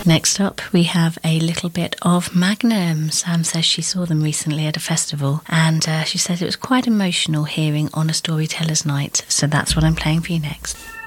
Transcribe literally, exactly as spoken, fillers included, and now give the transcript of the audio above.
Next up, we have a little bit of Magnum. Sam says she saw them recently at a festival, and uh, she said it was quite emotional hearing On a Storyteller's Night, so that's what I'm playing for you next.